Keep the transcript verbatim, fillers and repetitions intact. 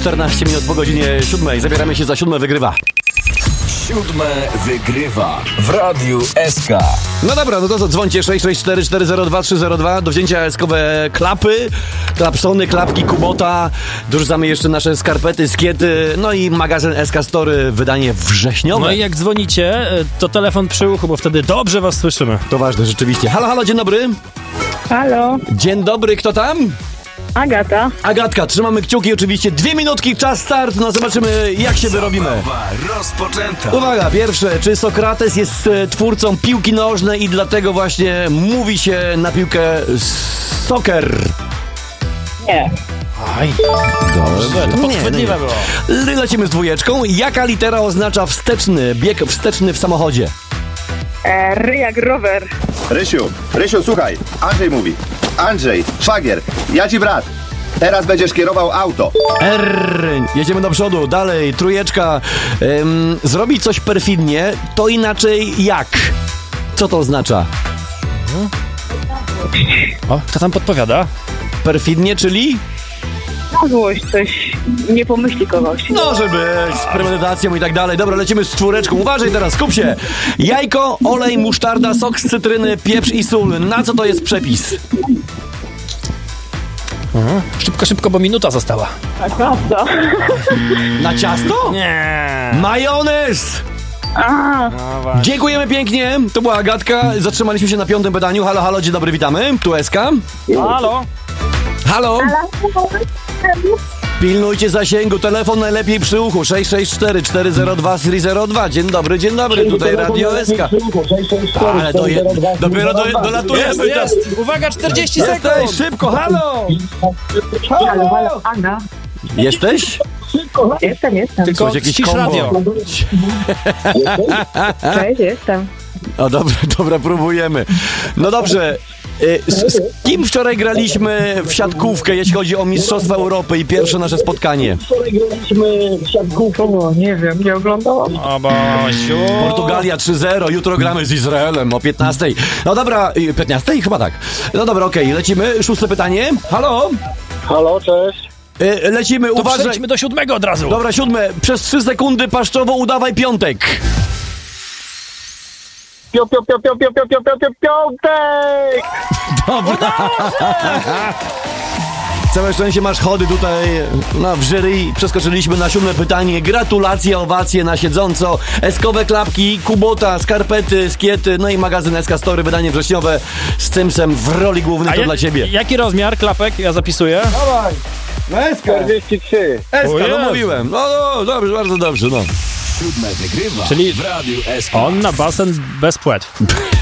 czternaście minut po godzinie siódmej. Zabieramy się za siódme wygrywa. Siódme wygrywa w Radiu S K. No dobra, no to co, dzwońcie sześć sześć cztery cztery zero dwa trzy zero dwa do wzięcia eskowe klapy, klapsony, klapki Kubota, dorzucamy jeszcze nasze skarpety, skiety, no i magazyn S K Story, wydanie wrześniowe. No i jak dzwonicie, to telefon przy uchu, bo wtedy dobrze was słyszymy. To ważne, rzeczywiście. Halo, halo, dzień dobry. Halo, Dzień dobry, kto tam? Agata. Agatka, trzymamy kciuki oczywiście. Dwie minutki, czas start, no zobaczymy jak się wyrobimy. Zabawa rozpoczęta. Uwaga, pierwsze, czy Sokrates jest e, twórcą piłki nożnej i dlatego właśnie mówi się na piłkę soccer? Nie. Aj, dobrze, to podchwytliwe było. L- Lecimy z dwójeczką. Jaka litera oznacza wsteczny, bieg wsteczny w samochodzie? E, R jak rower. Rysiu, Rysiu, słuchaj, Andrzej mówi. Andrzej, szwagier, ja ci brat. Teraz będziesz kierował auto. R. Jedziemy do przodu, dalej, trójeczka. Ym, zrobić coś perfidnie, to inaczej jak? Co to oznacza? O, kto tam podpowiada? Perfidnie, czyli? Na złość coś. Nie pomyśli kogoś. Może być, z premedytacją i tak dalej. Dobra, lecimy z czwóreczką. Uważaj teraz, skup się. Jajko, olej, musztarda, sok z cytryny, pieprz i sól. Na co to jest przepis? Mhm. Szybko, szybko, bo minuta została. Tak, prawda. Na ciasto? Nie. Majonez! A, No właśnie. Dziękujemy pięknie. To była Agatka. Zatrzymaliśmy się na piątym pytaniu. Halo, halo, dzień dobry, witamy. Tu S K. Halo? Halo? Pilnujcie zasięgu, telefon najlepiej przy uchu. sześć sześć cztery cztery zero dwa trzy zero dwa. Dzień dobry, dzień dobry, tutaj Radio S K. Ale to je, dopiero do, dolatujemy. Jest, jest. Uwaga, czterdzieści sekund. Jesteś, szybko, halo! halo, halo, Aga. Jesteś? Jestem, jestem. Tylko Coś, jakiś ścisz kombo. radio. Cześć, jestem. O, dobra, dobra, próbujemy. No dobrze. y, Z, z kim wczoraj graliśmy w siatkówkę, jeśli chodzi o Mistrzostwa Europy i pierwsze nasze spotkanie? O, nie wiem, nie oglądałam. O Bosiu. Portugalia trzy zero, jutro gramy z Izraelem o piętnastej. No dobra, y, piętnastej? Chyba tak. No dobra, okej, lecimy. Szóste pytanie. Halo? Halo, cześć. Y, Lecimy, To uważaj. przejdźmy do siódmego od razu. Dobra, siódme. Przez trzy sekundy paszczowo udawaj piątek. Pią, pią, pią, pią, pią, pią, pią, pią, pią, piątek! Dobra. Całe szczęście masz chody tutaj no, w jury. Przeskoczyliśmy na siódme pytanie. Gratulacje, owacje na siedząco. Eskowe klapki, Kubota, skarpety, skiety, no i magazyn S K Story, wydanie wrześniowe z Cymsem w roli głównej. A To ja- dla ciebie. Jaki rozmiar klapek? Ja zapisuję. Dawaj. No S K. czterdzieści trzy. S O K, no Jezu. mówiłem. No, no dobrze, bardzo dobrze, no. Siódme wygrywa Czyli w Radiu S K. on na basen bez płetw.